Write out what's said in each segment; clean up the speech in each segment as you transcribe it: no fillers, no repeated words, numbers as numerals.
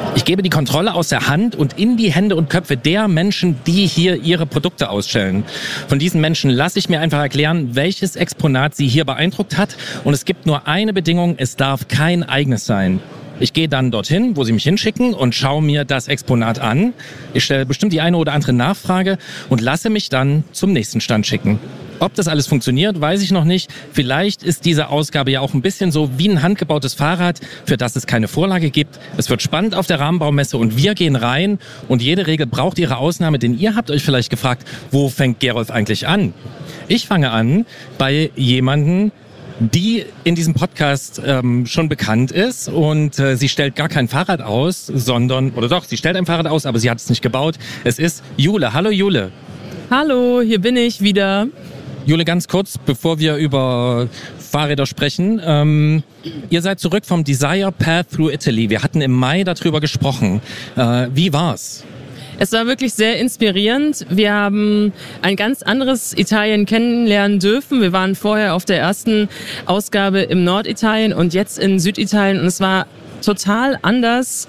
Ich gebe die Kontrolle aus der Hand und in die Hände und Köpfe der Menschen, die hier ihre Produkte ausstellen. Von diesen Menschen lasse ich mir einfach erklären, welches Exponat sie hier beeindruckt hat. Und es gibt nur eine Bedingung, es darf kein eigenes sein. Ich gehe dann dorthin, wo sie mich hinschicken und schaue mir das Exponat an. Ich stelle bestimmt die eine oder andere Nachfrage und lasse mich dann zum nächsten Stand schicken. Ob das alles funktioniert, weiß ich noch nicht. Vielleicht ist diese Ausgabe ja auch ein bisschen so wie ein handgebautes Fahrrad, für das es keine Vorlage gibt. Es wird spannend auf der Rahmenbaumesse und wir gehen rein und jede Regel braucht ihre Ausnahme, denn ihr habt euch vielleicht gefragt, wo fängt Gerolf eigentlich an? Ich fange an bei jemandem, die in diesem Podcast schon bekannt ist und sie stellt gar kein Fahrrad aus, sie stellt ein Fahrrad aus, aber sie hat es nicht gebaut. Es ist Jule. Hallo Jule. Hallo, hier bin ich wieder. Jule, ganz kurz, bevor wir über Fahrräder sprechen. Ihr seid zurück vom Desire Path Through Italy. Wir hatten im Mai darüber gesprochen. Wie war's? Es war wirklich sehr inspirierend. Wir haben ein ganz anderes Italien kennenlernen dürfen. Wir waren vorher auf der ersten Ausgabe im Norditalien und jetzt in Süditalien. Und es war total anders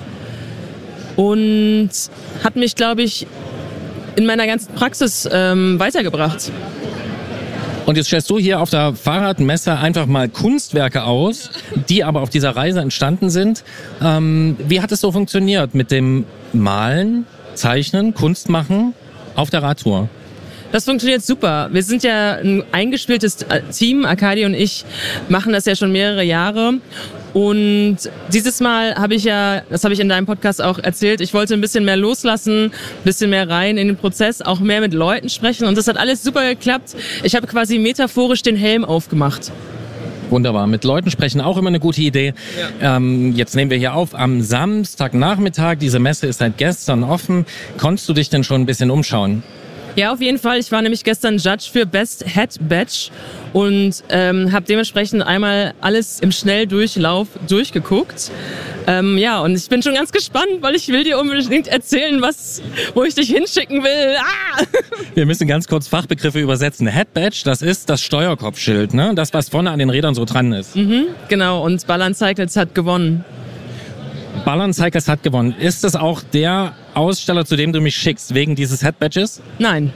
und hat mich, glaube ich, in meiner ganzen Praxis weitergebracht. Und jetzt stellst du hier auf der Fahrradmesse einfach mal Kunstwerke aus, die aber auf dieser Reise entstanden sind. Wie hat es so funktioniert mit dem Malen, Zeichnen, Kunst machen auf der Radtour? Das funktioniert super. Wir sind ja ein eingespieltes Team. Arkadi und ich machen das ja schon mehrere Jahre. Und dieses Mal das habe ich in deinem Podcast auch erzählt, ich wollte ein bisschen mehr loslassen, ein bisschen mehr rein in den Prozess, auch mehr mit Leuten sprechen. Und das hat alles super geklappt. Ich habe quasi metaphorisch den Helm aufgemacht. Wunderbar. Mit Leuten sprechen auch immer eine gute Idee. Ja. Jetzt nehmen wir hier auf am Samstagnachmittag. Diese Messe ist seit gestern offen. Konntest du dich denn schon ein bisschen umschauen? Ja, auf jeden Fall. Ich war nämlich gestern Judge für Best Head Badge und habe dementsprechend einmal alles im Schnelldurchlauf durchgeguckt. Und ich bin schon ganz gespannt, weil ich will dir unbedingt erzählen, wo ich dich hinschicken will. Ah! Wir müssen ganz kurz Fachbegriffe übersetzen. Head Badge, das ist das Steuerkopfschild, ne? Das, was vorne an den Rädern so dran ist. Mhm, genau, und Balance Cycles hat gewonnen. Balance Cycles hat gewonnen. Ist das auch der Aussteller, zu dem du mich schickst, wegen dieses Head Badges? Nein.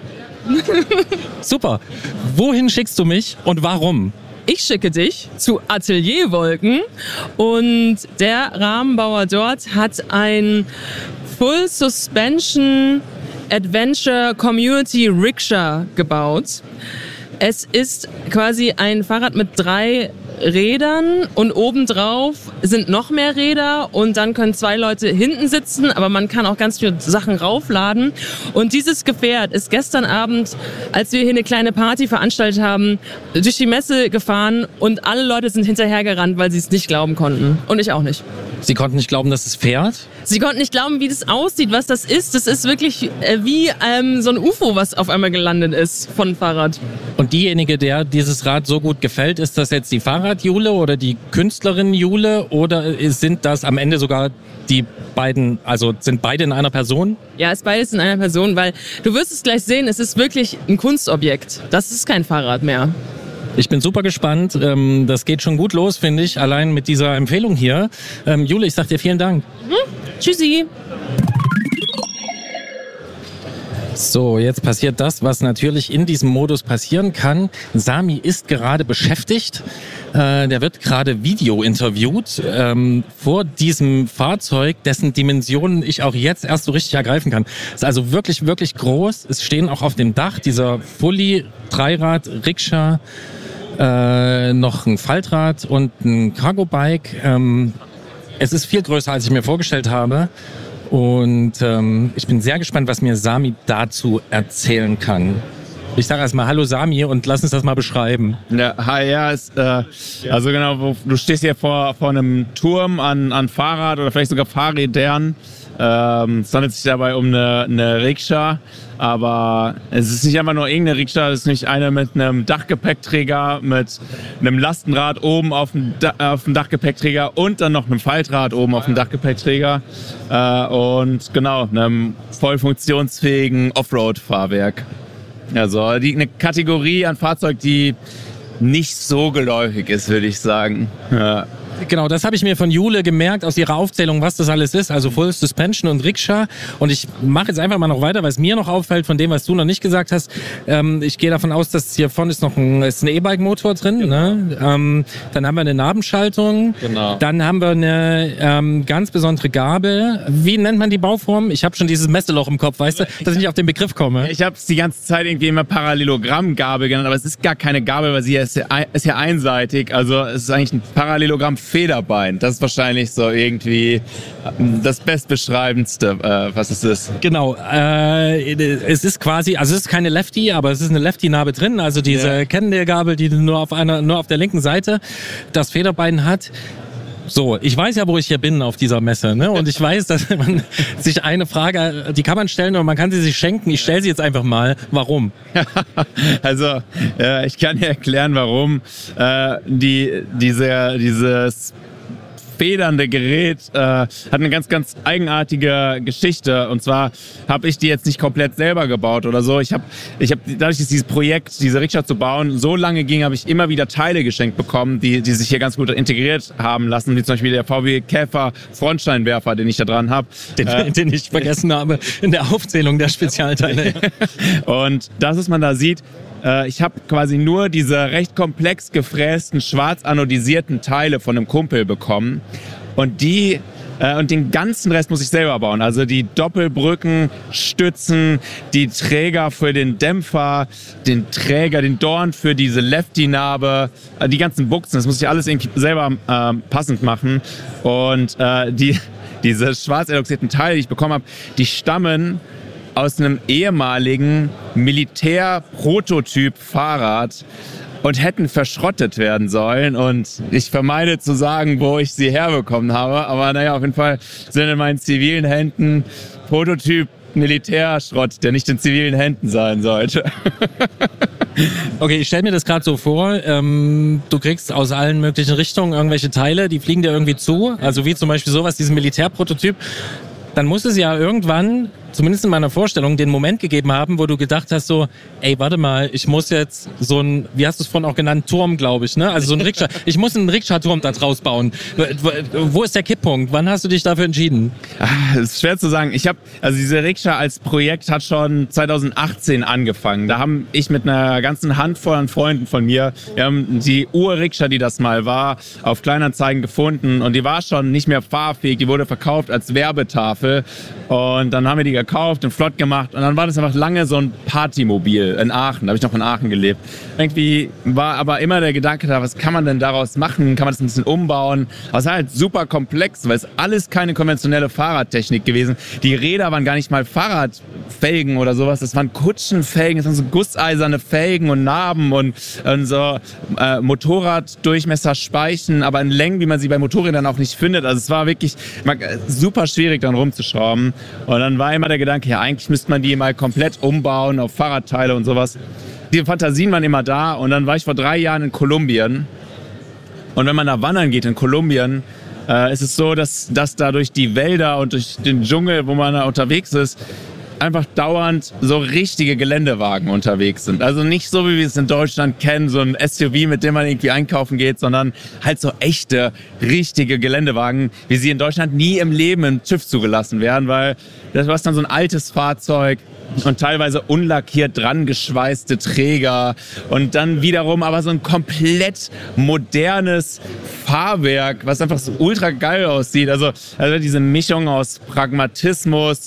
Super. Wohin schickst du mich und warum? Ich schicke dich zu Atelier Wolken und der Rahmenbauer dort hat ein Full Suspension Adventure Community Rickshaw gebaut. Es ist quasi ein Fahrrad mit 3 Rädern und obendrauf sind noch mehr Räder und dann können 2 Leute hinten sitzen, aber man kann auch ganz viele Sachen raufladen. Und dieses Gefährt ist gestern Abend, als wir hier eine kleine Party veranstaltet haben, durch die Messe gefahren und alle Leute sind hinterhergerannt, weil sie es nicht glauben konnten. Und ich auch nicht. Sie konnten nicht glauben, dass es fährt? Sie konnten nicht glauben, wie das aussieht, was das ist. Das ist wirklich wie so ein UFO, was auf einmal gelandet ist von Fahrrad. Und diejenige, der dieses Rad so gut gefällt, ist das jetzt die Fahrrad-Jule oder die Künstlerin-Jule oder sind das am Ende sogar die beiden, also sind beide in einer Person? Ja, es ist beides in einer Person, weil du wirst es gleich sehen, es ist wirklich ein Kunstobjekt. Das ist kein Fahrrad mehr. Ich bin super gespannt. Das geht schon gut los, finde ich, allein mit dieser Empfehlung hier. Jule, ich sag dir vielen Dank. Tschüssi. So, jetzt passiert das, was natürlich in diesem Modus passieren kann. Sami ist gerade beschäftigt. Der wird gerade Video interviewt vor diesem Fahrzeug, dessen Dimensionen ich auch jetzt erst so richtig ergreifen kann. Es ist also wirklich, wirklich groß. Es stehen auch auf dem Dach dieser Fully Dreirad-Rikscha noch ein Faltrad und ein Cargo-Bike. Es ist viel größer, als ich mir vorgestellt habe. Und ich bin sehr gespannt, was mir Sami dazu erzählen kann. Ich sage erstmal Hallo Sami und lass uns das mal beschreiben. Ja, also genau, du stehst hier vor einem Turm an Fahrrad oder vielleicht sogar Fahrrädern. Es handelt sich dabei um eine Rikscha, aber es ist nicht einfach nur irgendeine Rikscha, es ist nicht eine mit einem Dachgepäckträger, mit einem Lastenrad oben auf dem Dachgepäckträger und dann noch einem Faltrad oben auf dem Dachgepäckträger und genau, einem voll funktionsfähigen Offroad-Fahrwerk. Also eine Kategorie an Fahrzeug, die nicht so geläufig ist, würde ich sagen. Ja. Genau, das habe ich mir von Jule gemerkt aus ihrer Aufzählung, was das alles ist. Also Full Suspension und Rikscha. Und ich mache jetzt einfach mal noch weiter, weil es mir noch auffällt von dem, was du noch nicht gesagt hast. Ich gehe davon aus, dass hier vorne ist noch ein E-Bike-Motor drin. Genau. Ne? Dann haben wir eine Nabenschaltung. Genau. Dann haben wir eine ganz besondere Gabel. Wie nennt man die Bauform? Ich habe schon dieses Messeloch im Kopf, weißt du, dass ich nicht auf den Begriff komme. Ich habe es die ganze Zeit irgendwie immer Parallelogramm-Gabel genannt, aber es ist gar keine Gabel, weil sie ist ja einseitig. Also es ist eigentlich ein Parallelogramm-Federbein. Das ist wahrscheinlich so irgendwie das bestbeschreibendste, was es ist. Genau. Es ist quasi, also es ist keine Lefty, aber es ist eine Lefty-Narbe drin. Also diese Cannondale-Gabel, die nur auf der linken Seite das Federbein hat. So, ich weiß ja, wo ich hier bin auf dieser Messe, ne? Und ich weiß, dass man sich eine Frage, die kann man stellen und man kann sie sich schenken. Ich stelle sie jetzt einfach mal. Warum? Also, ich kann dir erklären, warum dieses federnde Gerät hat eine ganz, ganz eigenartige Geschichte. Und zwar habe ich die jetzt nicht komplett selber gebaut oder so. Ich habe dadurch, dass dieses Projekt, diese Rikscha zu bauen, so lange ging, habe ich immer wieder Teile geschenkt bekommen, die sich hier ganz gut integriert haben lassen. Wie zum Beispiel der VW Käfer Frontsteinwerfer, den ich da dran habe. Den ich vergessen habe in der Aufzählung der Spezialteile. Und das, was man da sieht, ich habe quasi nur diese recht komplex gefrästen, schwarz anodisierten Teile von einem Kumpel bekommen. Und den ganzen Rest muss ich selber bauen. Also die Doppelbrücken, Stützen, die Träger für den Dämpfer, den Dorn für diese Lefty-Narbe, die ganzen Buchsen. Das muss ich alles irgendwie selber passend machen. Und diese schwarz eloxierten Teile, die ich bekommen habe, die stammen aus einem ehemaligen Militär-Prototyp-Fahrrad und hätten verschrottet werden sollen. Und ich vermeide zu sagen, wo ich sie herbekommen habe. Aber naja, auf jeden Fall sind in meinen zivilen Händen Prototyp-Militärschrott, der nicht in zivilen Händen sein sollte. Okay, ich stelle mir das gerade so vor, du kriegst aus allen möglichen Richtungen irgendwelche Teile, die fliegen dir irgendwie zu. Also wie zum Beispiel sowas, diesen Militärprototyp. Dann muss es ja irgendwann, zumindest in meiner Vorstellung, den Moment gegeben haben, wo du gedacht hast so, ey, warte mal, ich muss jetzt so ein, wie hast du es vorhin auch genannt, Turm, glaube ich, ne? Also so ein Rikscha, ich muss einen Rikscha-Turm da draus bauen. Wo ist der Kipppunkt? Wann hast du dich dafür entschieden? Das ist schwer zu sagen. Also diese Rikscha als Projekt hat schon 2018 angefangen. Da haben ich mit einer ganzen Handvoll an Freunden von mir, wir haben die Ur-Rikscha, die das mal war, auf Kleinanzeigen gefunden und die war schon nicht mehr fahrfähig, die wurde verkauft als Werbetafel. Und dann haben wir die gekauft und flott gemacht. Und dann war das einfach lange so ein Partymobil in Aachen. Da habe ich noch in Aachen gelebt. Irgendwie war aber immer der Gedanke da, was kann man denn daraus machen? Kann man das ein bisschen umbauen? Aber es war halt super komplex, weil es alles keine konventionelle Fahrradtechnik gewesen. Die Räder waren gar nicht mal Fahrradfelgen oder sowas. Das waren Kutschenfelgen, das waren so gusseiserne Felgen und Narben und so Motorraddurchmesser Speichen, aber in Längen, wie man sie bei Motorrädern auch nicht findet. Also es war wirklich super schwierig, dann rumzuschrauben. Und dann war immer der Gedanke, ja, eigentlich müsste man die mal komplett umbauen auf Fahrradteile und sowas. Die Fantasien waren immer da und dann war ich vor 3 Jahren in Kolumbien. Und wenn man da wandern geht in Kolumbien, ist es so, dass da durch die Wälder und durch den Dschungel, wo man da unterwegs ist, einfach dauernd so richtige Geländewagen unterwegs sind. Also nicht so, wie wir es in Deutschland kennen, so ein SUV, mit dem man irgendwie einkaufen geht, sondern halt so echte, richtige Geländewagen, wie sie in Deutschland nie im Leben im TÜV zugelassen werden, weil das war dann so ein altes Fahrzeug und teilweise unlackiert dran geschweißte Träger und dann wiederum aber so ein komplett modernes Fahrwerk, was einfach so ultra geil aussieht. Also diese Mischung aus Pragmatismus,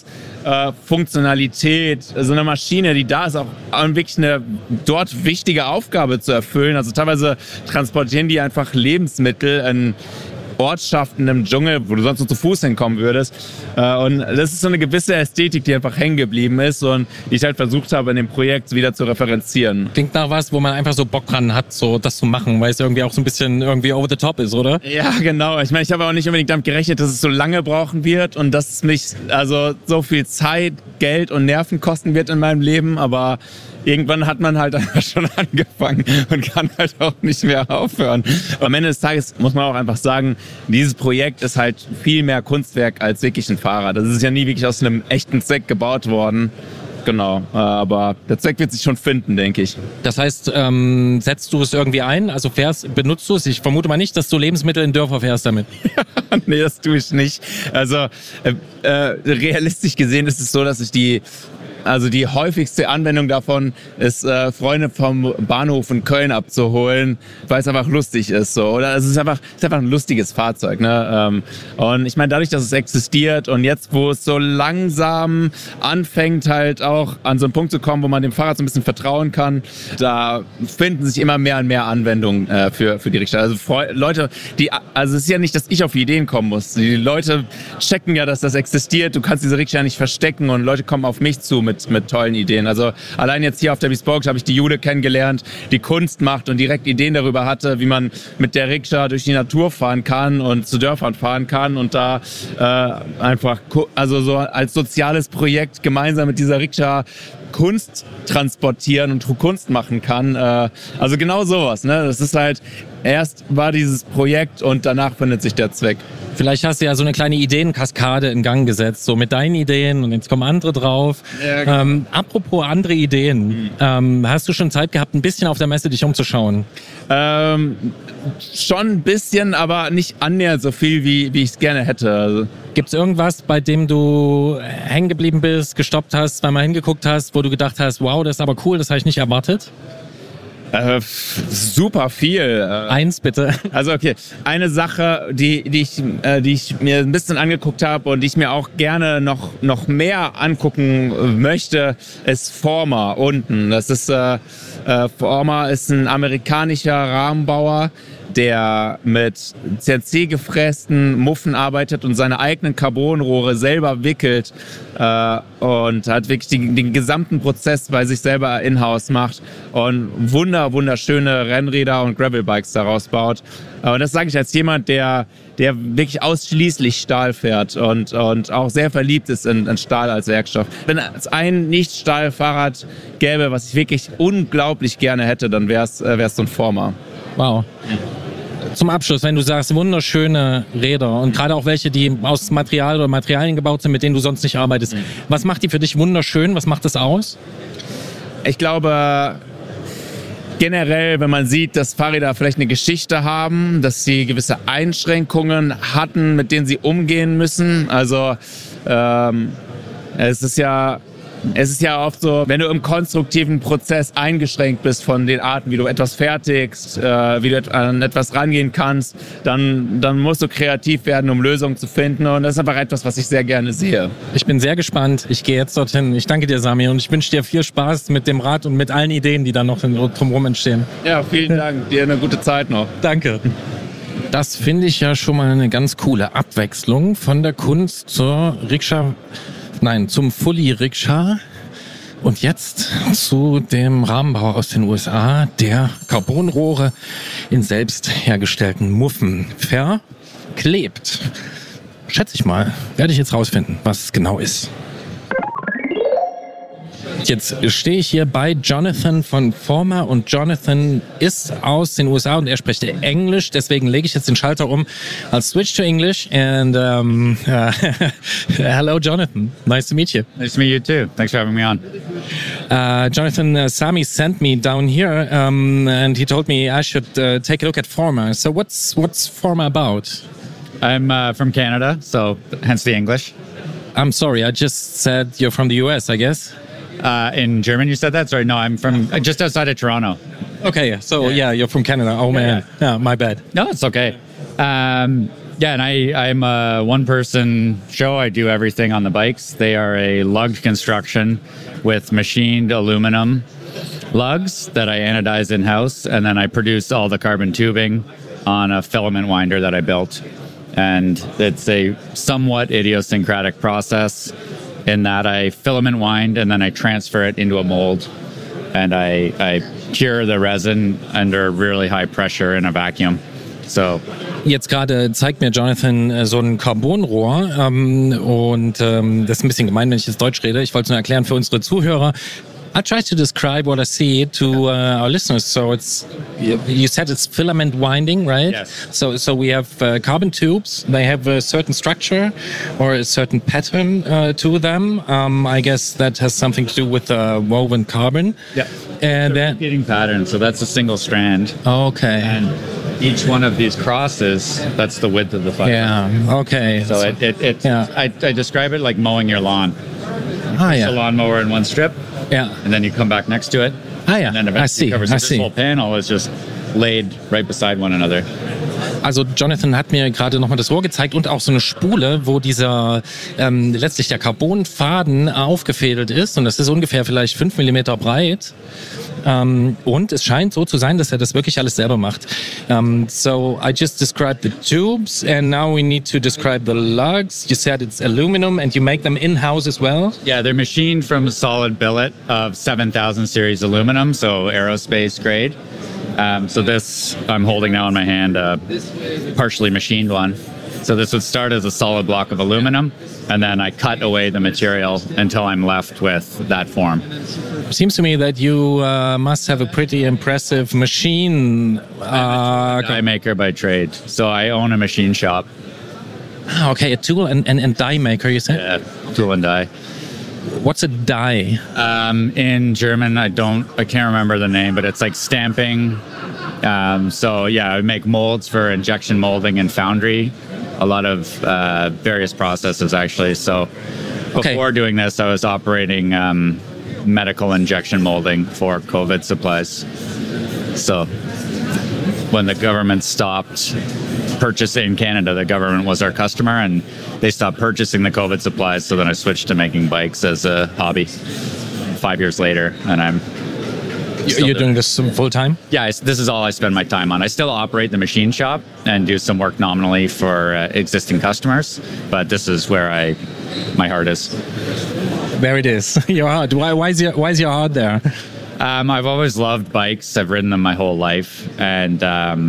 Funktionalität, so eine Maschine, die da ist, auch wirklich eine dort wichtige Aufgabe zu erfüllen. Also teilweise transportieren die einfach Lebensmittel in Ortschaften im Dschungel, wo du sonst nur zu Fuß hinkommen würdest. Und das ist so eine gewisse Ästhetik, die einfach hängen geblieben ist und die ich halt versucht habe, in dem Projekt wieder zu referenzieren. Klingt nach was, wo man einfach so Bock dran hat, so das zu machen, weil es irgendwie auch so ein bisschen irgendwie over the top ist, oder? Ja, genau. Ich meine, ich habe auch nicht unbedingt damit gerechnet, dass es so lange brauchen wird und dass es mich also so viel Zeit, Geld und Nerven kosten wird in meinem Leben, aber irgendwann hat man halt einfach schon angefangen und kann halt auch nicht mehr aufhören. Aber am Ende des Tages muss man auch einfach sagen, dieses Projekt ist halt viel mehr Kunstwerk als wirklich ein Fahrrad. Das ist ja nie wirklich aus einem echten Zweck gebaut worden. genau. Aber der Zweck wird sich schon finden, denke ich. Das heißt, setzt du es irgendwie ein? Also benutzt du es? Ich vermute mal nicht, dass du Lebensmittel in Dörfer fährst damit. Nee, das tue ich nicht. Also realistisch gesehen ist es so, dass ich die häufigste Anwendung davon ist, Freunde vom Bahnhof in Köln abzuholen, weil es einfach lustig ist. So. Oder es ist einfach ein lustiges Fahrzeug. Ne? Und ich meine, dadurch, dass es existiert und jetzt, wo es so langsam anfängt, halt auch an so einen Punkt zu kommen, wo man dem Fahrrad so ein bisschen vertrauen kann, da finden sich immer mehr und mehr Anwendungen für die Rikscha. Also Leute, es ist ja nicht, dass ich auf die Ideen kommen muss. Die Leute checken ja, dass das existiert. Du kannst diese Rikscha nicht verstecken und Leute kommen auf mich zu mit tollen Ideen. Also allein jetzt hier auf der Bespoke habe ich die Jule kennengelernt, die Kunst macht und direkt Ideen darüber hatte, wie man mit der Rikscha durch die Natur fahren kann und zu Dörfern fahren kann und da einfach also so als soziales Projekt gemeinsam mit dieser Rikscha Kunst transportieren und Kunst machen kann. Also genau sowas. Ne? Das ist halt, erst war dieses Projekt und danach findet sich der Zweck. Vielleicht hast du ja so eine kleine Ideenkaskade in Gang gesetzt, so mit deinen Ideen und jetzt kommen andere drauf. Ja, genau. Apropos andere Ideen, hast du schon Zeit gehabt, ein bisschen auf der Messe dich umzuschauen? Schon ein bisschen, aber nicht annähernd so viel, wie ich es gerne hätte. Also. Gibt es irgendwas, bei dem du hängen geblieben bist, gestoppt hast, zweimal hingeguckt hast, wo du gedacht hast, wow, das ist aber cool, das habe ich nicht erwartet? Super viel. Eins bitte. Also okay, eine Sache, die ich mir ein bisschen angeguckt habe und die ich mir auch gerne noch mehr angucken möchte, ist Forma unten. Das ist Forma ist ein amerikanischer Rahmenbauer, der mit CNC gefrästen Muffen arbeitet und seine eigenen Carbonrohre selber wickelt und hat wirklich den gesamten Prozess bei sich selber in-house macht und wunderschöne Rennräder und Gravelbikes daraus baut. Und das sage ich als jemand, der wirklich ausschließlich Stahl fährt und auch sehr verliebt ist in Stahl als Werkstoff. Wenn es ein Nicht-Stahl-Fahrrad gäbe, was ich wirklich unglaublich gerne hätte, dann wäre es so ein Forma. Wow. Zum Abschluss, wenn du sagst, wunderschöne Räder und gerade auch welche, die aus Material oder Materialien gebaut sind, mit denen du sonst nicht arbeitest. Was macht die für dich wunderschön? Was macht das aus? Ich glaube, generell, wenn man sieht, dass Fahrräder vielleicht eine Geschichte haben, dass sie gewisse Einschränkungen hatten, mit denen sie umgehen müssen. Also es ist ja oft so, wenn du im konstruktiven Prozess eingeschränkt bist von den Arten, wie du etwas fertigst, wie du an etwas rangehen kannst, dann musst du kreativ werden, um Lösungen zu finden. Und das ist einfach etwas, was ich sehr gerne sehe. Ich bin sehr gespannt. Ich gehe jetzt dorthin. Ich danke dir, Sami, und ich wünsche dir viel Spaß mit dem Rad und mit allen Ideen, die da noch drumherum entstehen. Ja, vielen Dank. Dir eine gute Zeit noch. Danke. Das finde ich ja schon mal eine ganz coole Abwechslung von der Kunst zum Fully-Rikscha und jetzt zu dem Rahmenbauer aus den USA, der Carbonrohre in selbst hergestellten Muffen verklebt. Schätze ich mal, werde ich jetzt rausfinden, was es genau ist. Jetzt stehe ich hier bei Jonathan von Forma und Jonathan ist aus den USA und er spricht Englisch, deswegen lege ich jetzt den Schalter um. I'll switch to English and hello Jonathan, nice to meet you. Nice to meet you too. Thanks for having me on. Jonathan, Sami sent me down here and he told me I should take a look at Forma. So what's Forma about? I'm from Canada, so hence the English. I'm sorry, I just said you're from the US, I guess. In German, you said that? Sorry, no, I'm from just outside of Toronto. Okay, so yeah you're from Canada. Oh man, yeah, my bad. No, it's okay. And I'm a one-person show. I do everything on the bikes. They are a lugged construction with machined aluminum lugs that I anodize in-house, and then I produce all the carbon tubing on a filament winder that I built. And it's a somewhat idiosyncratic process in that I filament wind and then I transfer it into a mold and I cure the resin under really high pressure in a vacuum. So. Jetzt gerade zeigt mir Jonathan so ein Carbonrohr und das ist ein bisschen gemein, wenn ich jetzt Deutsch rede. Ich wollte es nur erklären für unsere Zuhörer. I try to describe what I see to our listeners. So you said it's filament winding, right? Yes. So we have carbon tubes. They have a certain structure or a certain pattern to them. I guess that has something to do with woven carbon. Yeah. And then Repeating pattern. So that's a single strand. okay. And each one of these crosses, that's the width of the fiber. Yeah. Okay. So it Yeah. I describe it like mowing your lawn. Ah, A yeah. lawnmower in one strip, Yeah. and then you come back next to it. Ah, yeah. And then I eventually see. it covers I it. This see. whole panel is just laid right beside one another. Also Jonathan hat mir gerade nochmal das Rohr gezeigt und auch so eine Spule, wo dieser letztlich der Carbonfaden aufgefädelt ist und das ist ungefähr vielleicht 5 Millimeter breit. Und es scheint so zu sein, dass er das wirklich alles selber macht. So I just described the tubes and now we need to describe the lugs. You said it's aluminum and you make them in-house as well? Yeah, they're machined from a solid billet of 7000 series aluminum, so aerospace grade. So this I'm holding now in my hand, a partially machined one. So this would start as a solid block of aluminum, and then I cut away the material until I'm left with that form. Seems to me that you must have a pretty impressive machine. Die maker by trade, so I own a machine shop. Okay, a tool and die maker, you said? Yeah, tool and die. What's a die? In German, I can't remember the name, but it's like stamping. So yeah, I make molds for injection molding and foundry. A lot of various processes actually. So before doing this, I was operating medical injection molding for COVID supplies. So when the government stopped purchasing in Canada, the government was our customer and they stopped purchasing the COVID supplies. So then I switched to making bikes as a hobby 5 years later. And You're doing this full time? Yeah, this is all I spend my time on. I still operate the machine shop and do some work nominally for existing customers, but this is where my heart is. There it is. Your heart. Why is your heart there? I've always loved bikes. I've ridden them my whole life, and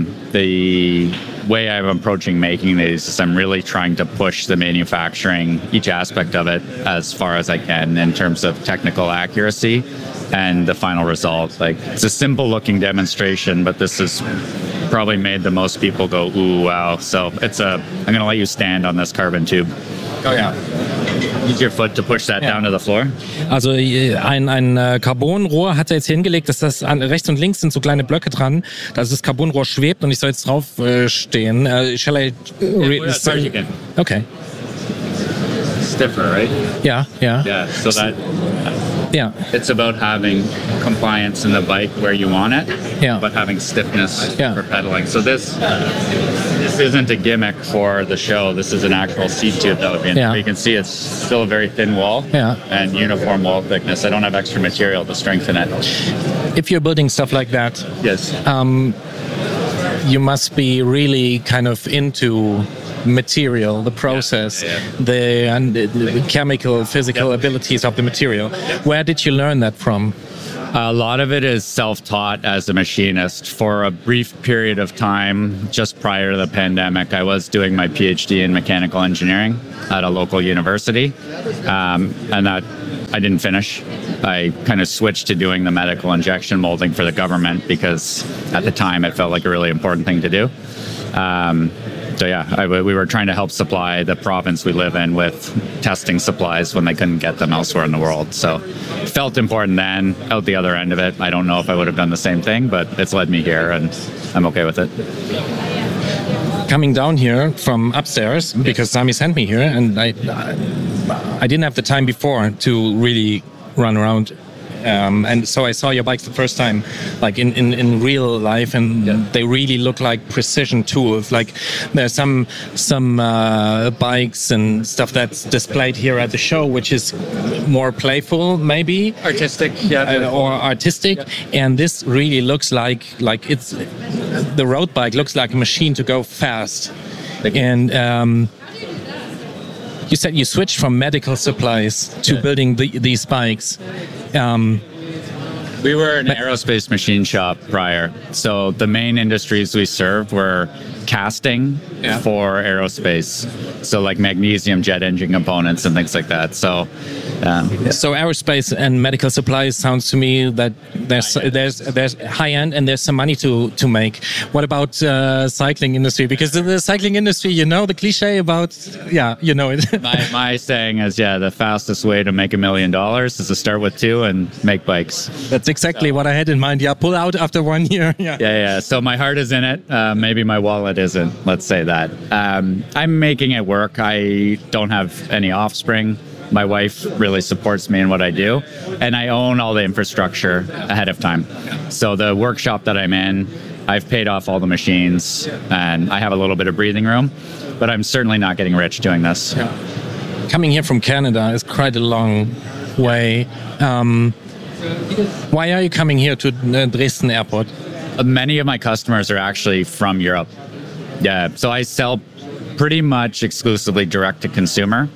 the way I'm approaching making these is I'm really trying to push the manufacturing, each aspect of it, as far as I can in terms of technical accuracy and the final result. Like, it's a simple looking demonstration, but this has probably made the most people go, ooh, wow. So I'm going to let you stand on this carbon tube. Oh ja. Use your foot to push that down to the floor. Also ein Carbonrohr hat er jetzt hingelegt, dass das rechts und links sind so kleine Blöcke dran, dass das Carbonrohr schwebt und ich soll jetzt drauf stehen. Shall I Okay. Stiffer, right? Ja. Yeah, so that Ja. it's about having compliance in the bike where you want it, but having stiffness for pedaling. So this isn't a gimmick for the show. This is an actual seat tube that would be in there. You can see it's still a very thin wall and uniform wall thickness. I don't have extra material to strengthen it. If you're building stuff like that, yes, you must be really kind of into material, the process, the chemical, physical abilities of the material. Where did you learn that from? A lot of it is self-taught as a machinist. For a brief period of time, just prior to the pandemic, I was doing my PhD in mechanical engineering at a local university, and that I didn't finish. I kind of switched to doing the medical injection molding for the government because at the time it felt like a really important thing to do. So yeah, we were trying to help supply the province we live in with testing supplies when they couldn't get them elsewhere in the world. So it felt important then. Out the other end of it, I don't know if I would have done the same thing, but it's led me here and I'm okay with it. Coming down here from upstairs, because Sami sent me here, and I didn't have the time before to really run around. And so I saw your bikes the first time, like in real life, and they really look like precision tools. Like there's some bikes and stuff that's displayed here at the show, which is more playful, maybe artistic, or artistic. And this really looks like it's the road bike looks like a machine to go fast. And you said you switched from medical supplies to building these bikes. We were an aerospace machine shop prior. So the main industries we served were casting Yeah. for aerospace. So like magnesium jet engine components and things like that. So So aerospace and medical supplies sounds to me that there's high end and there's some money to make. What about cycling industry? Because the cycling industry, you know, the cliche about you know it. my saying is, the fastest way to make $1 million is to start with 2 and make bikes. That's exactly what I had in mind. Yeah, pull out after 1 year. Yeah. So my heart is in it. Maybe my wallet isn't. Let's say that. I'm making it work. I don't have any offspring. My wife really supports me in what I do, and I own all the infrastructure ahead of time. So the workshop that I'm in, I've paid off all the machines, and I have a little bit of breathing room, but I'm certainly not getting rich doing this. Yeah. Coming here from Canada is quite a long way. Why are you coming here to Dresden Airport? Many of my customers are actually from Europe. Yeah, so I sell pretty much exclusively direct to consumer.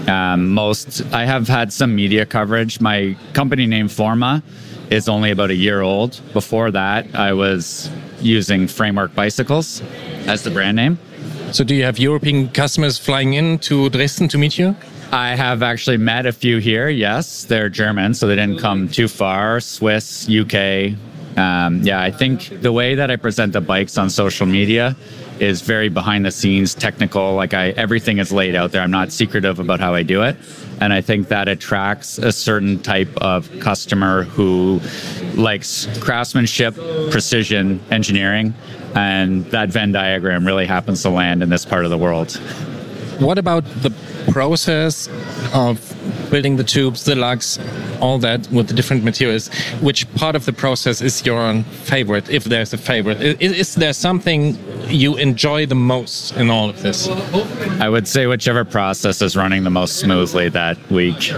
I have had some media coverage. My company name Forma is only about a year old. Before that, I was using Framework Bicycles as the brand name. So do you have European customers flying in to Dresden to meet you? I have actually met a few here, yes. They're German, so they didn't come too far. Swiss, UK. I think the way that I present the bikes on social media is very behind the scenes, technical. Like everything is laid out there. I'm not secretive about how I do it. And I think that attracts a certain type of customer who likes craftsmanship, precision, engineering. And that Venn diagram really happens to land in this part of the world. What about the process of building the tubes, the lugs, all that with the different materials? Which part of the process is your favorite, if there's a favorite? Is there something you enjoy the most in all of this? I would say whichever process is running the most smoothly that week.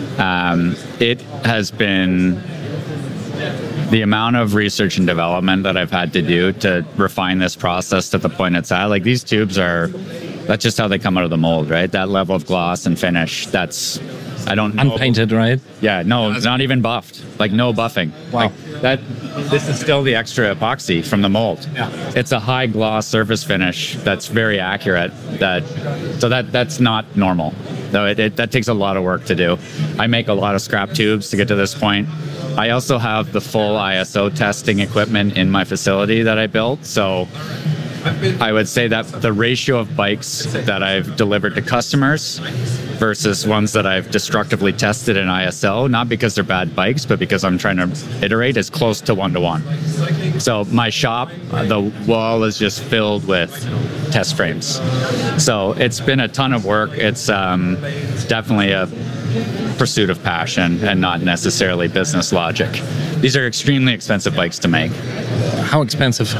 It has been the amount of research and development that I've had to do to refine this process to the point it's at. Like these tubes that's just how they come out of the mold, right? That level of gloss and finish, I don't know. Unpainted, right? Yeah, no, it's not even buffed. Like no buffing. Wow. This is still the extra epoxy from the mold. Yeah. It's a high gloss surface finish that's very accurate. That's not normal. So that takes a lot of work to do. I make a lot of scrap tubes to get to this point. I also have the full ISO testing equipment in my facility that I built. So I would say that the ratio of bikes that I've delivered to customers versus ones that I've destructively tested in ISO, not because they're bad bikes, but because I'm trying to iterate, is close to 1-to-1. So my shop, the wall is just filled with test frames. So it's been a ton of work. It's definitely a pursuit of passion and not necessarily business logic. These are extremely expensive bikes to make. How expensive?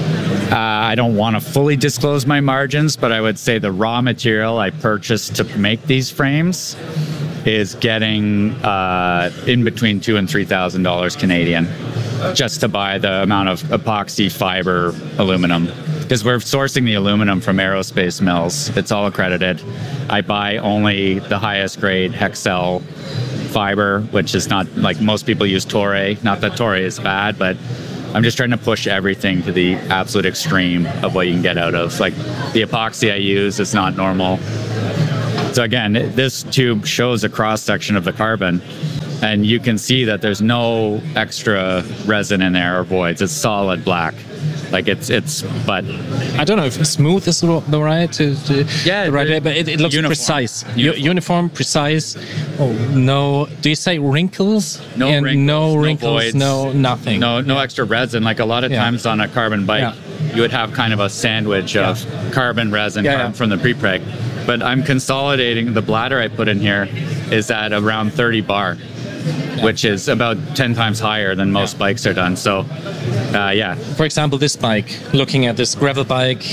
I don't want to fully disclose my margins, but I would say the raw material I purchased to make these frames is getting in between $2,000 and $3,000 Canadian just to buy the amount of epoxy fiber aluminum. Because we're sourcing the aluminum from aerospace mills. It's all accredited. I buy only the highest grade Hexcel fiber, which is not like most people use Toray. Not that Toray is bad, but I'm just trying to push everything to the absolute extreme of what you can get out of. Like the epoxy I use is not normal. So again, this tube shows a cross section of the carbon, and you can see that there's no extra resin in there or voids. It's solid black. Like but I don't know if smooth is the right but it looks uniform. precise. Uniform, precise. Oh, no. Do you say wrinkles? No wrinkles, no wrinkles, voids, no nothing. No extra resin. Like a lot of times on a carbon bike, you would have kind of a sandwich of carbon resin from the pre-preg. But I'm consolidating. The bladder I put in here is at around 30 bar. Which is about 10 times higher than most bikes are done. So, For example, this bike, looking at this gravel bike,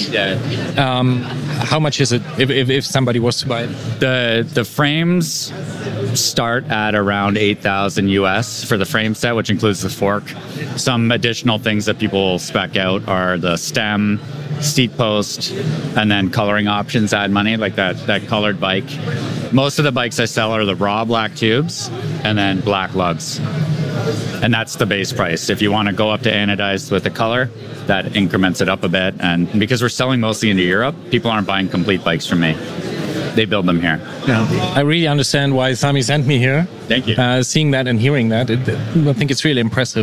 how much is it if somebody was to buy it? The frames start at around $8,000 US for the frame set, which includes the fork. Some additional things that people spec out are the stem, seat post, and then coloring options add money, like that colored bike. Most of the bikes I sell are the raw black tubes and then black lugs. And that's the base price. If you want to go up to anodized with the color, that increments it up a bit. And because we're selling mostly into Europe, people aren't buying complete bikes from me. They build them here. Yeah. I really understand why Sami sent me here. Thank you. Seeing that and hearing that, I think it's really impressive.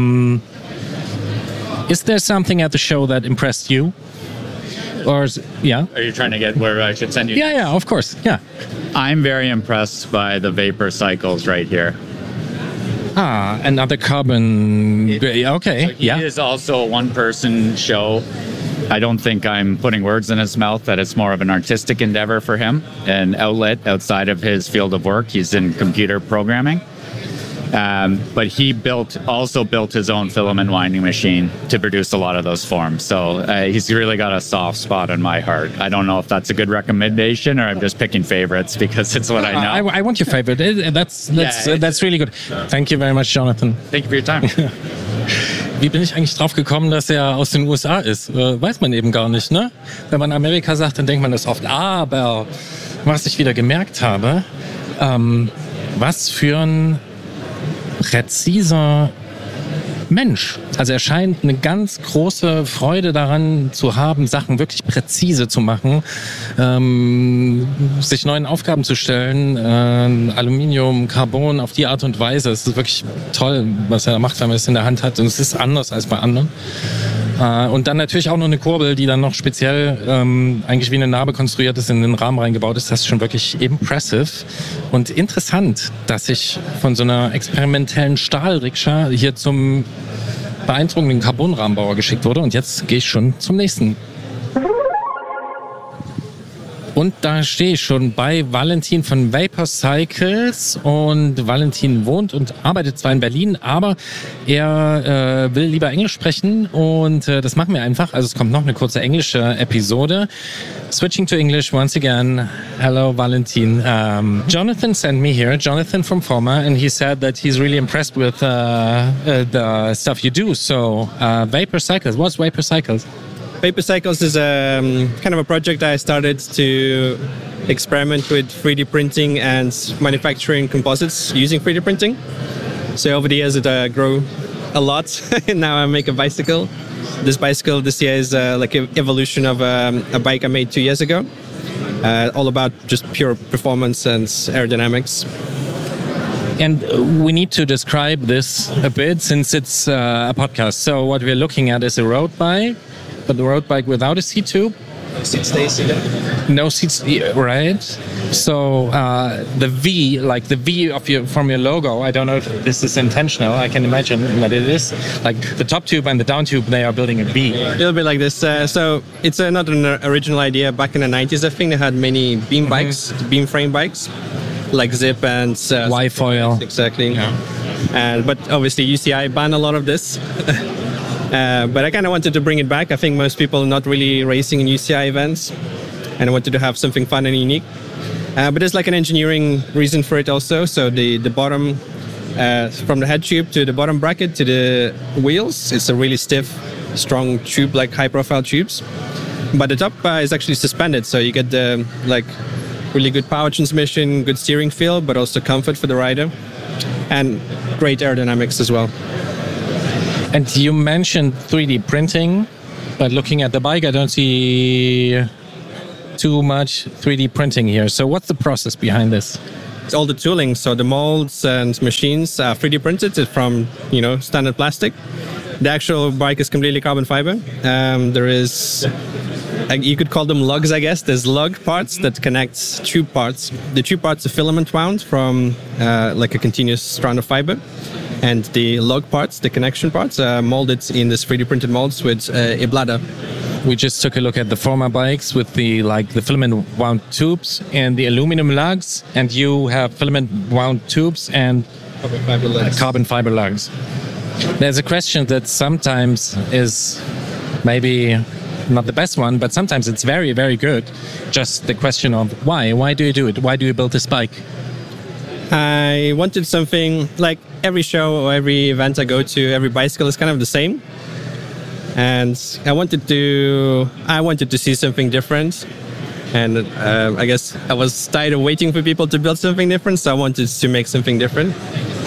Is there something at the show that impressed you? Or, yeah? Are you trying to get where I should send you? Yeah, of course. Yeah. I'm very impressed by the Vapor Cycles right here. Another carbon. Okay. So he is also a one-person show. I don't think I'm putting words in his mouth, that it's more of an artistic endeavor for him, an outlet outside of his field of work. He's in computer programming. But he also built his own filament winding machine to produce a lot of those forms. So he's really got a soft spot in my heart. I don't know if that's a good recommendation or I'm just picking favorites because it's what I know. I want your favorite. That's really good. Thank you very much, Jonathan. Thank you for your time. Wie bin ich eigentlich drauf gekommen, dass er aus den USA ist? Weiß man eben gar nicht, ne? Wenn man Amerika sagt, dann denkt man das oft. Aber was ich wieder gemerkt habe, was für ein präziser Mensch. Also er scheint eine ganz große Freude daran zu haben, Sachen wirklich präzise zu machen, sich neuen Aufgaben zu stellen, Aluminium, Carbon auf die Art und Weise. Es ist wirklich toll, was er macht, wenn man es in der Hand hat. Und es ist anders als bei anderen. Und dann natürlich auch noch eine Kurbel, die dann noch speziell eigentlich wie eine Narbe konstruiert ist, in den Rahmen reingebaut ist. Das ist schon wirklich impressive und interessant, dass ich von so einer experimentellen Stahlrikscha hier zum beeindruckenden Carbonrahmenbauer geschickt wurde. Und jetzt gehe ich schon zum nächsten. Und da stehe ich schon bei Valentin von Vapor Cycles und Valentin wohnt und arbeitet zwar in Berlin, aber er will lieber Englisch sprechen und das machen wir einfach. Also es kommt noch eine kurze englische Episode. Switching to English once again. Hello, Valentin. Jonathan sent me here, Jonathan from Forma, and he said that he's really impressed with the stuff you do. So Vapor Cycles, what's Vapor Cycles? Vapor Cycles is kind of a project I started to experiment with 3D printing and manufacturing composites using 3D printing. So over the years it grew a lot, and now I make a bicycle. This bicycle this year is like an evolution of a bike I made 2 years ago. All about just pure performance and aerodynamics. And we need to describe this a bit since it's a podcast. So what we're looking at is a road bike, but the road bike without a seat tube. Seat stays in it. No seats, right? So the V, like the V from your logo, I don't know if this is intentional. I can imagine that it is. Like the top tube and the down tube, they are building a V. A little bit like this. So it's not an original idea. Back in the 90s, I think they had many beam bikes, beam frame bikes, like Zip and Y-foil. Exactly. Yeah. But obviously UCI banned a lot of this. But I kind of wanted to bring it back. I think most people are not really racing in UCI events, and I wanted to have something fun and unique. But there's like an engineering reason for it also. So the bottom, from the head tube to the bottom bracket to the wheels, it's a really stiff, strong tube, like high-profile tubes. But the top is actually suspended, so you get the like really good power transmission, good steering feel, but also comfort for the rider, and great aerodynamics as well. And you mentioned 3D printing, but looking at the bike, I don't see too much 3D printing here. So what's the process behind this? It's all the tooling. So the molds and machines are 3D printed from, standard plastic. The actual bike is completely carbon fiber. There is, you could call them lugs, I guess. There's lug parts that connect tube parts. The tube parts are filament wound from like a continuous strand of fiber. And the lug parts, the connection parts, are molded in this 3D printed molds with a bladder. We just took a look at the Forma bikes with the filament wound tubes and the aluminum lugs, and you have filament wound tubes and carbon fiber lugs. There's a question that sometimes is maybe not the best one, but sometimes it's very, very good. Just the question of why? Why do you do it? Why do you build this bike? I wanted something like every show or every event I go to, every bicycle is kind of the same. And I wanted to see something different. And I guess I was tired of waiting for people to build something different, so I wanted to make something different.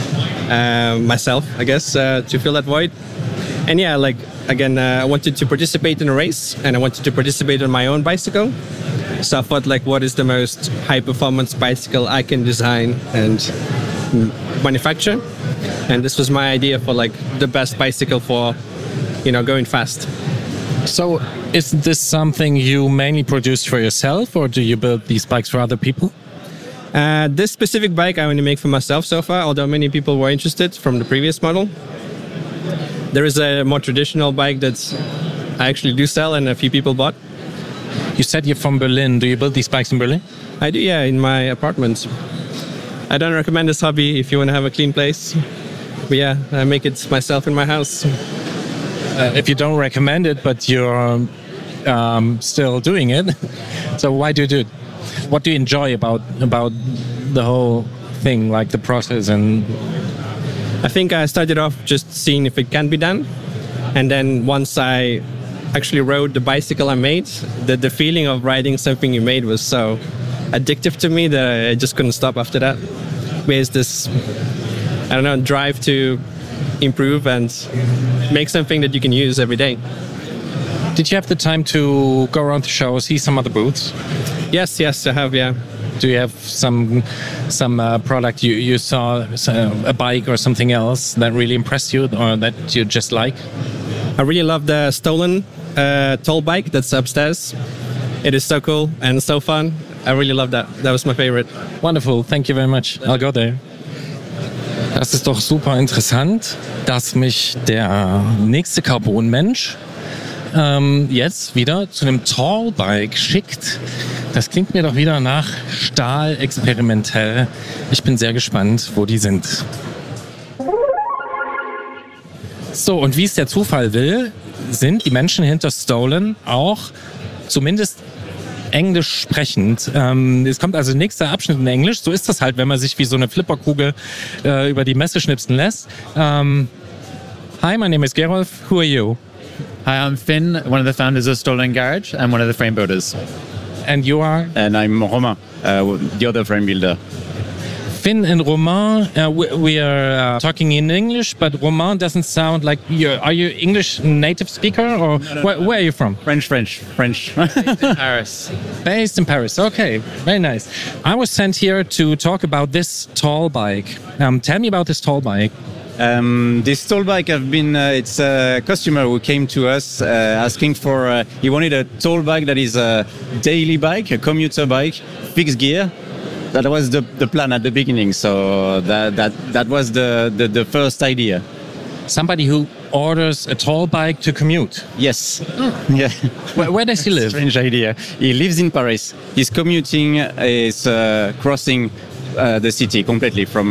myself, I guess, to fill that void. And yeah, like again, I wanted to participate in a race, and I wanted to participate on my own bicycle. So I thought, like, what is the most high performance bicycle I can design and manufacture? And this was my idea for like the best bicycle for, going fast. So is this something you mainly produce for yourself, or do you build these bikes for other people? This specific bike I only make for myself so far, although many people were interested from the previous model. There is a more traditional bike that I actually do sell and a few people bought. You said you're from Berlin. Do you build these bikes in Berlin? I do, yeah, in my apartment. I don't recommend this hobby if you want to have a clean place. But yeah, I make it myself in my house. If you don't recommend it, but you're still doing it, so why do you do it? What do you enjoy about the whole thing, like the process? And I think I started off just seeing if it can be done. And then once I actually rode the bicycle I made, the feeling of riding something you made was so addictive to me that I just couldn't stop after that. There's this, drive to improve and make something that you can use every day. Did you have the time to go around the show, see some other booths? Yes, I have, yeah. Do you have some product you saw, a bike or something else that really impressed you or that you just like? I really love the Stolen tall bike that's upstairs. It is so cool and so fun. I really love that. That was my favorite. Wonderful. Thank you very much. I'll go there. Das ist doch super interessant, dass mich der nächste Carbon-Mensch jetzt wieder zu einem Tall-Bike schickt. Das klingt mir doch wieder nach Stahl experimentell. Ich bin sehr gespannt, wo die sind. So, und wie es der Zufall will, sind die Menschen hinter Stolen auch zumindest Englisch sprechend. Es kommt also nächster Abschnitt in Englisch. So ist das halt, wenn man sich wie so eine Flipperkugel über die Messe schnipsen lässt. Hi, my name is Gerolf. Who are you? Hi, I'm Finn, one of the founders of Stolen Garage and one of the frame builders. And you are? And I'm Romain, the other frame builder. Finn and Romain, we are talking in English, but Romain doesn't sound like you. Are you English native speaker, or No. Where are you from? French. Paris. Based in Paris. Okay, very nice. I was sent here to talk about this tall bike. Tell me about this tall bike. This tall bike it's a customer who came to us asking for, he wanted a tall bike that is a daily bike, a commuter bike, fixed gear. That was the plan at the beginning, so that was the first idea. Somebody who orders a tall bike to commute. Yes. Yeah. Where does he live? Strange idea. He lives in Paris. He's commuting, is crossing the city completely from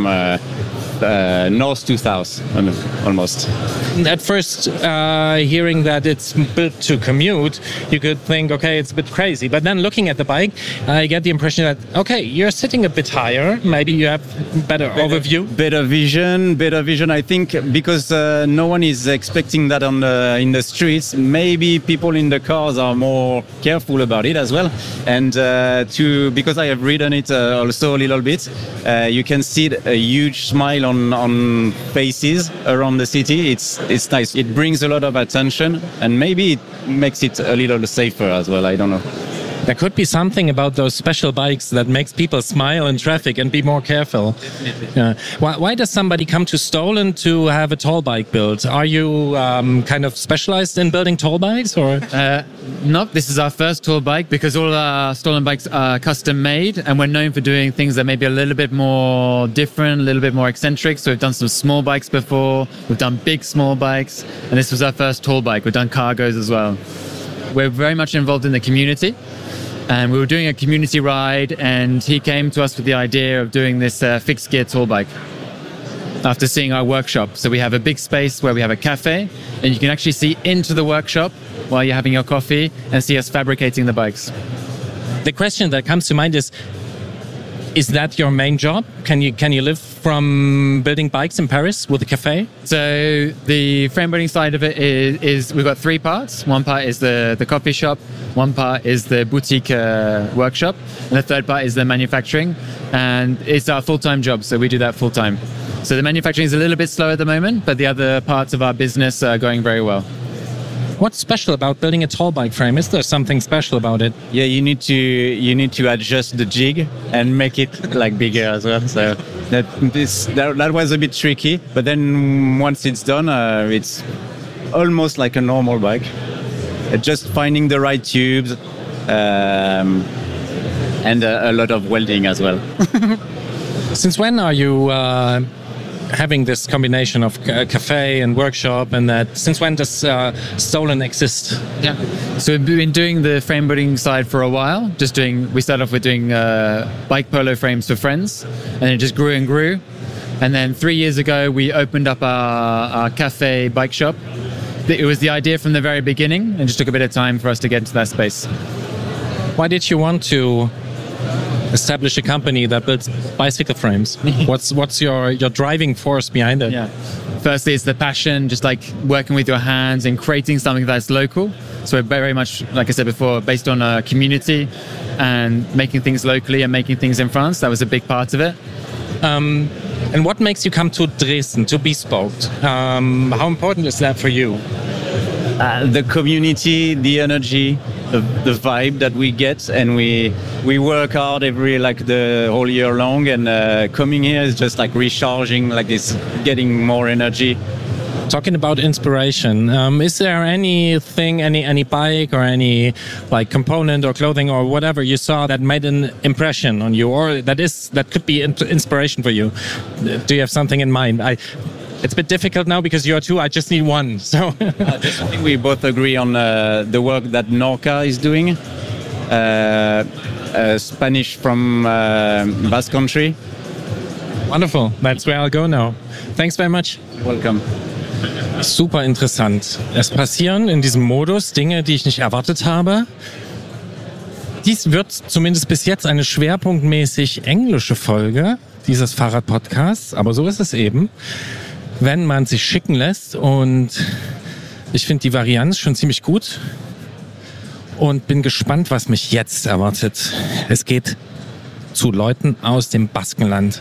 north to south, almost. At first, hearing that it's built to commute, you could think, okay, it's a bit crazy. But then looking at the bike, I get the impression that, okay, you're sitting a bit higher. Maybe you have better overview. Better vision. I think because no one is expecting that in the streets. Maybe people in the cars are more careful about it as well. And because I have ridden it also a little bit, you can see a huge smile on faces around the city. It's nice. It brings a lot of attention, and maybe it makes it a little safer as well. I don't know. There could be something about those special bikes that makes people smile in traffic and be more careful. Yeah. Why does somebody come to Stolen to have a tall bike built? Are you kind of specialized in building tall bikes, or? No, this is our first tall bike because all our Stolen bikes are custom made, and we're known for doing things that may be a little bit more different, a little bit more eccentric. So we've done some small bikes before, we've done big small bikes, and this was our first tall bike. We've done cargos as well. We're very much involved in the community. And we were doing a community ride, and he came to us with the idea of doing this fixed gear tall bike after seeing our workshop. So we have a big space where we have a cafe, and you can actually see into the workshop while you're having your coffee and see us fabricating the bikes. The question that comes to mind is that your main job? Can you live from building bikes in Paris with a cafe? So the frame building side of it is we've got three parts. One part is the coffee shop, one part is the boutique workshop, and the third part is the manufacturing. And it's our full-time job, so we do that full-time. So the manufacturing is a little bit slow at the moment, but the other parts of our business are going very well. What's special about building a tall bike frame? Is there something special about it? Yeah, you need to adjust the jig and make it like bigger as well. So that was a bit tricky, but then once it's done, it's almost like a normal bike. Just finding the right tubes and a lot of welding as well. Since when are you having this combination of cafe and workshop, and that? Since when does Stolen exist? Yeah. So we've been doing the frame building side for a while. We started off with doing bike polo frames for friends, and then it just grew and grew. And then 3 years ago, we opened up our cafe bike shop. It was the idea from the very beginning, and just took a bit of time for us to get into that space. Why did you want to establish a company that builds bicycle frames? What's your driving force behind it? Yeah. Firstly, it's the passion, just like working with your hands and creating something that's local. So we're very much, like I said before, based on a community and making things locally and making things in France. That was a big part of it. And what makes you come to Dresden, to Bespoke? How important is that for you? The community, the energy, the vibe that we get, and we work hard the whole year long, and coming here is just like recharging, like this, getting more energy. Talking about inspiration, is there anything, any bike or any like component or clothing or whatever you saw that made an impression on you, or that could be inspiration for you? Do you have something in mind? It's a bit difficult now because you're two. I just need one. So I think we both agree on the work that Norca is doing. Spanish from Basque Country. Wonderful. That's where I'll go now. Thanks very much. Welcome. Super interessant. Es passieren in diesem Modus Dinge, die ich nicht erwartet habe. Dies wird zumindest bis jetzt eine schwerpunktmäßig englische Folge dieses Fahrradpodcasts, aber so ist es eben, wenn man sich schicken lässt, und ich finde die Varianz schon ziemlich gut und bin gespannt, was mich jetzt erwartet. Es geht zu Leuten aus dem Baskenland.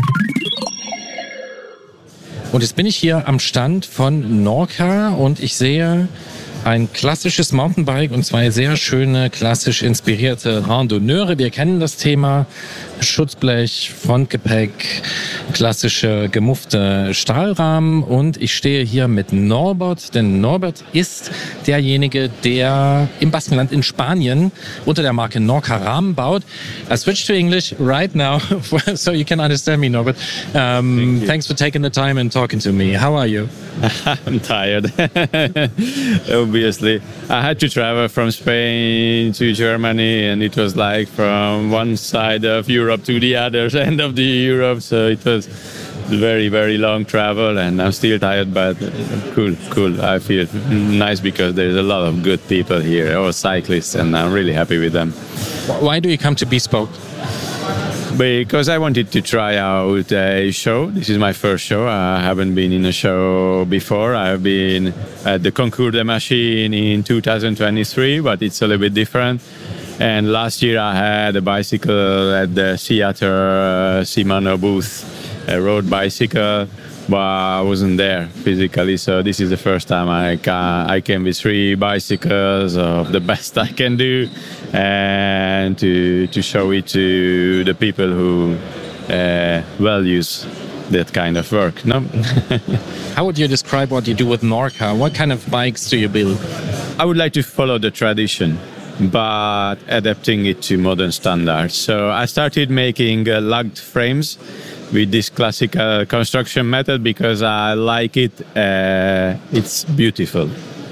Und jetzt bin ich hier am Stand von Norca und ich sehe ein klassisches Mountainbike und zwei sehr schöne, klassisch inspirierte Randonneure. Wir kennen das Thema: Schutzblech, Frontgepäck, klassische gemuffte Stahlrahmen. Und ich stehe hier mit Norbert, denn Norbert ist derjenige, der im Baskenland in Spanien unter der Marke Norca Rahmen baut. I switch to English right now so you can understand me, Norbert. Thanks for taking the time and talking to me. How are you? I'm tired. Obviously, I had to travel from Spain to Germany, and it was like from one side of Europe to the other end of the Europe. So it was a very, very long travel, and I'm still tired, but cool. I feel nice because there's a lot of good people here, all cyclists, and I'm really happy with them. Why do you come to Bespoke? Because I wanted to try out a show. This is my first show. I haven't been in a show before. I've been at the Concours des Machines in 2023, but it's a little bit different. And last year I had a bicycle at the Theater Shimano booth, a road bicycle, but I wasn't there physically. So this is the first time I came with 3 bicycles of the best I can do, and to show it to the people who values that kind of work. No? How would you describe what you do with Norca? What kind of bikes do you build? I would like to follow the tradition, but adapting it to modern standards. So I started making lugged frames with this classical construction method because I like it. It's beautiful.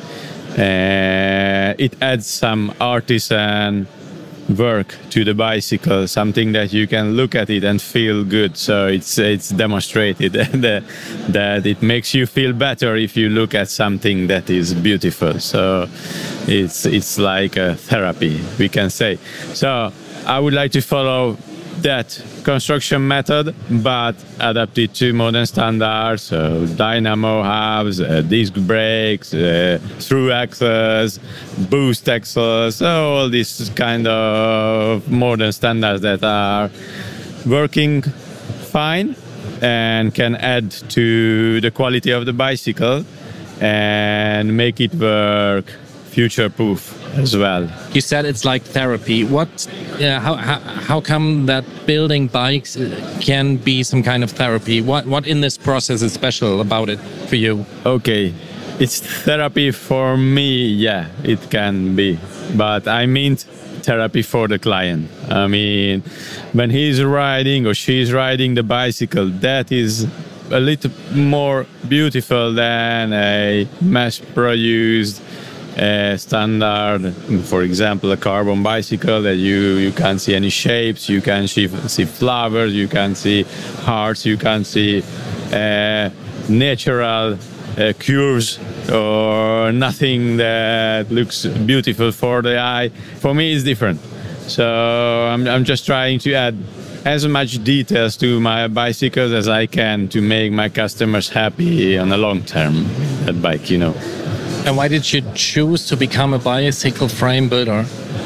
It adds some artisan work to the bicycle, something that you can look at it and feel good. So it's demonstrated that it makes you feel better if you look at something that is beautiful. So it's like a therapy, we can say. So I would like to follow that construction method, but adapt it to modern standards. So dynamo hubs, disc brakes, through axles, boost axles, so all these kind of modern standards that are working fine, and can add to the quality of the bicycle and make it work future-proof as well. You said it's like therapy. How come that building bikes can be some kind of therapy? What in this process is special about it for you? Okay, it's therapy for me, yeah, it can be. But I mean therapy for the client. I mean, when he's riding or she's riding the bicycle, that is a little more beautiful than a mass-produced standard, for example, a carbon bicycle that you can't see any shapes, you can see flowers, you can see hearts, you can see natural curves or nothing that looks beautiful for the eye. For me, it's different. So I'm just trying to add as much details to my bicycles as I can to make my customers happy on the long term, that bike, you know. And why did you choose to become a bicycle frame builder?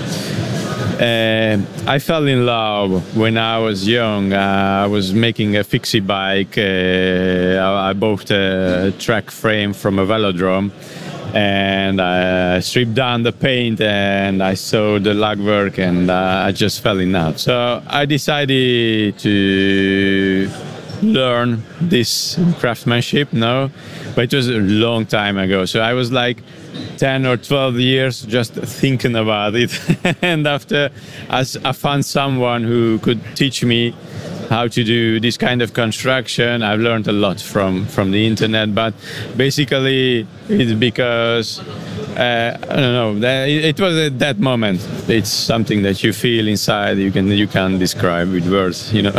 I fell in love when I was young. I was making a fixie bike. I bought a track frame from a velodrome, and I stripped down the paint and I saw the lug work, and I just fell in love. So I decided to learn this craftsmanship now, but it was a long time ago. So I was like 10 or 12 years just thinking about it. And after I found someone who could teach me how to do this kind of construction. I've learned a lot from the internet, but basically it's because I don't know, it was at that moment. It's something that you feel inside, you can't describe with words, you know.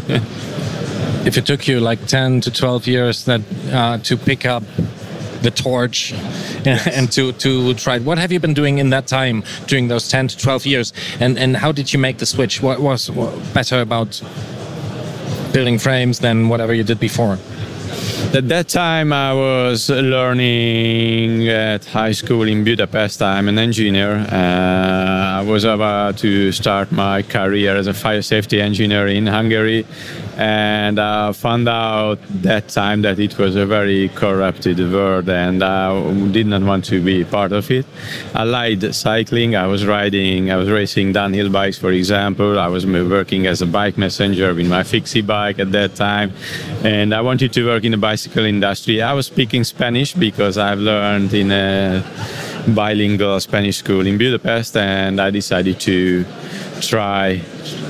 If it took you like 10 to 12 years to pick up the torch and to try it, what have you been doing in that time during those 10 to 12 years? And how did you make the switch? What was better about building frames than whatever you did before? At that time, I was learning at high school in Budapest. I'm an engineer. I was about to start my career as a fire safety engineer in Hungary. And I found out that time that it was a very corrupted world, and I did not want to be part of it. I liked cycling. I was racing downhill bikes, for example. I was working as a bike messenger with my fixie bike at that time. And I wanted to work in the bicycle industry. I was speaking Spanish because I've learned in a bilingual Spanish school in Budapest, and I decided to try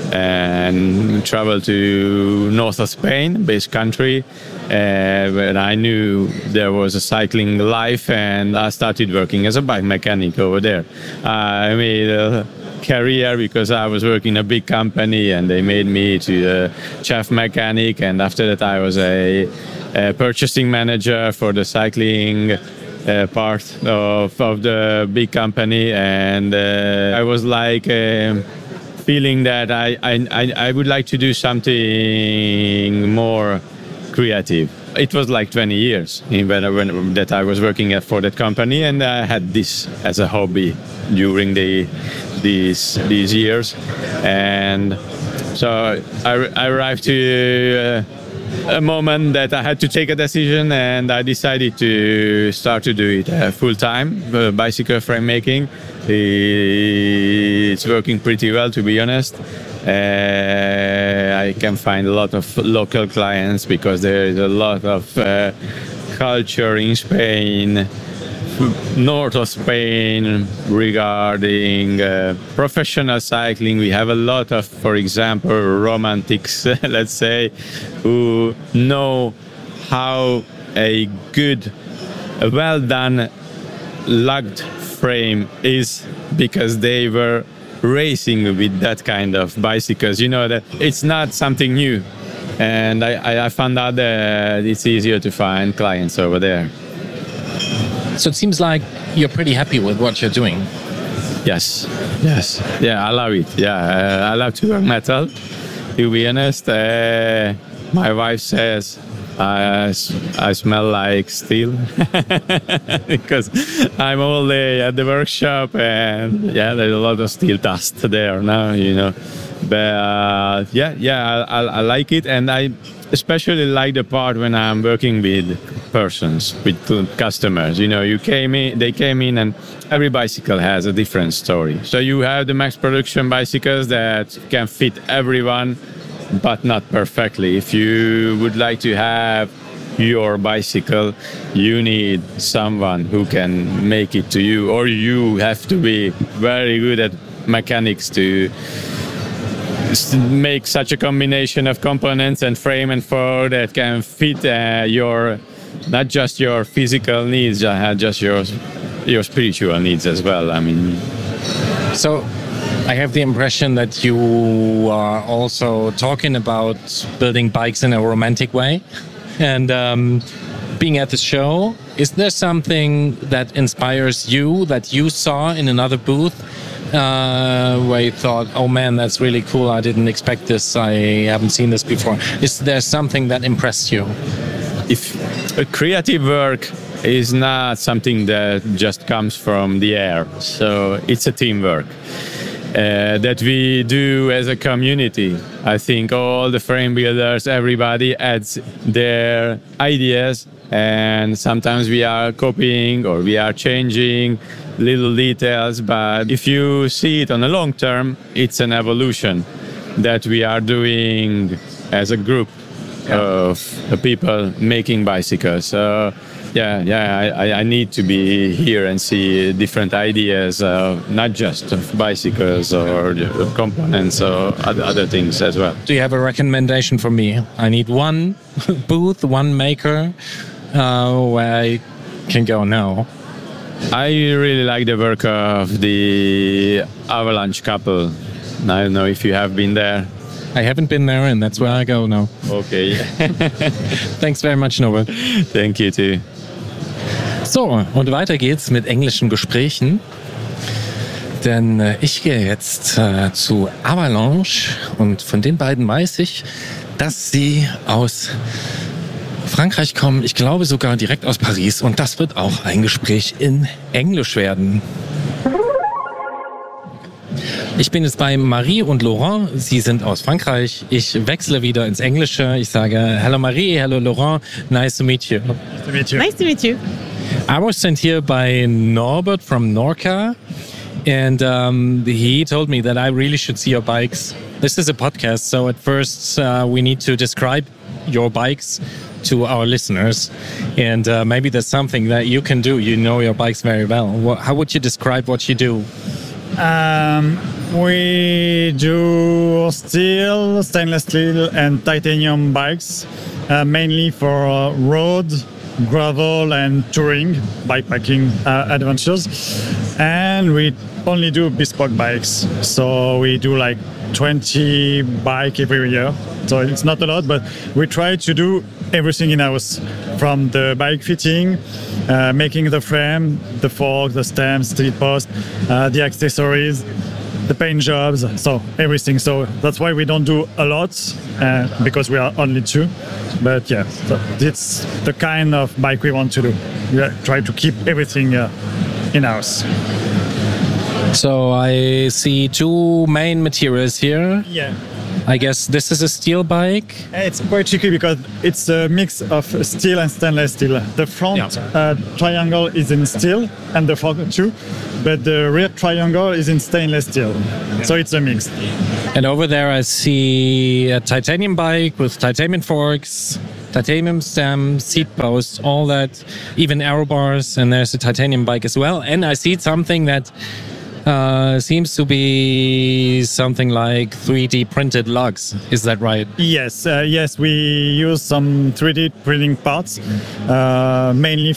and travel to north of Spain, Basque Country, where I knew there was a cycling life, and I started working as a bike mechanic over there. I made a career because I was working in a big company, and they made me to a chef mechanic, and after that I was a purchasing manager for the cycling part of the big company, and I was like feeling that I would like to do something more creative. It was like 20 years when that I was working for that company, and I had this as a hobby during these years. And so I arrived to a moment that I had to take a decision, and I decided to start to do it full-time, bicycle frame making. It's working pretty well, to be honest. I can find a lot of local clients because there is a lot of culture in Spain, north of Spain, regarding professional cycling. We have a lot of, for example, romantics, let's say, who know how a good, well-done lugged frame is because they were racing with that kind of bicycles. You know, that it's not something new. And I found out that it's easier to find clients over there. So it seems like you're pretty happy with what you're doing. Yes. Yeah, I love it. Yeah, I love to work metal, to be honest. My wife says I smell like steel because I'm all day at the workshop, and yeah, there's a lot of steel dust there now, you know. But I like it, and I especially like the part when I'm working with persons, with customers. You know, they came in, and every bicycle has a different story. So you have the mass production bicycles that can fit everyone, but not perfectly. If you would like to have your bicycle, you need someone who can make it to you, or you have to be very good at mechanics to make such a combination of components and frame and fork that can fit your, not just your physical needs, just your spiritual needs as well. I mean, so I have the impression that you are also talking about building bikes in a romantic way. And being at the show, is there something that inspires you that you saw in another booth where you thought, oh man, that's really cool, I didn't expect this, I haven't seen this before? Is there something that impressed you? If a creative work is not something that just comes from the air, so it's a teamwork that we do as a community. I think all the frame builders, everybody adds their ideas, and sometimes we are copying or we are changing little details, but if you see it on the long term, it's an evolution that we are doing as a group of people making bicycles. I need to be here and see different ideas, not just of bicycles or components or other things as well. Do you have a recommendation for me? I need one booth, one maker where I can go now. I really like the work of the Avalanche couple. I don't know if you have been there. I haven't been there, and that's where I go now. Okay. Thanks very much, Norbert. Thank you too. So, und weiter geht's mit englischen Gesprächen. Denn ich gehe jetzt zu Avalanche, und von den beiden weiß ich, dass sie aus Frankreich kommen. Ich glaube sogar direkt aus Paris, und das wird auch ein Gespräch in Englisch werden. Ich bin jetzt bei Marie und Laurent. Sie sind aus Frankreich. Ich wechsle wieder ins Englische. Ich sage, hello Marie, hello Laurent. Nice to meet you. Nice to meet you. Nice to meet you. I was sent here by Norbert from Norca, and he told me that I really should see your bikes. This is a podcast, so at first we need to describe your bikes to our listeners, and maybe there's something that you can do. You know your bikes very well. How would you describe what you do? We do steel, stainless steel, and titanium bikes, mainly for road, gravel, and touring, bikepacking adventures. And we only do bespoke bikes. So we do like 20 bikes every year. So it's not a lot, but we try to do everything in-house, from the bike fitting, making the frame, the fork, the stems, steel post, the accessories, the paint jobs, so everything. So that's why we don't do a lot, because we are only two. But yeah, so it's the kind of bike we want to do. We try to keep everything in-house. So I see two main materials here. Yeah. I guess this is a steel bike. It's quite tricky because it's a mix of steel and stainless steel. The front triangle is in steel, and the fork too, but the rear triangle is in stainless steel. So it's a mix. And over there I see a titanium bike with titanium forks, titanium stem, seat posts, all that, even aero bars, and there's a titanium bike as well. And I see something that seems to be something like 3D printed lugs. Is that right? Yes, yes. We use some 3D printing parts, mainly